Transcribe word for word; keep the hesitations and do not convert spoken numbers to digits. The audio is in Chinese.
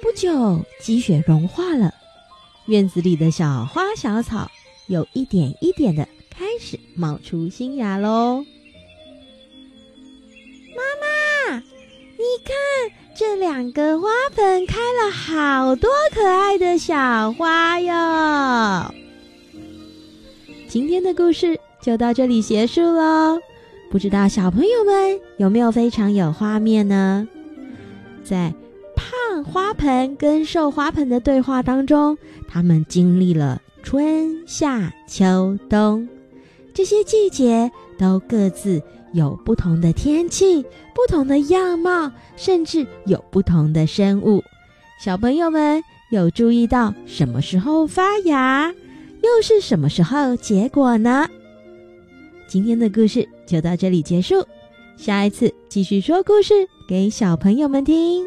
不久，积雪融化了，院子里的小花小草有一点一点的开始冒出新芽咯。妈妈，你看，这两个花盆开了好多可爱的小花哟。今天的故事就到这里结束咯，不知道小朋友们有没有非常有画面呢？在胖花盆跟瘦花盆的对话当中，他们经历了春夏秋冬，这些季节都各自有不同的天气，不同的样貌，甚至有不同的生物。小朋友们有注意到什么时候发芽，又是什么时候结果呢？今天的故事就到这里结束，下一次继续说故事给小朋友们听。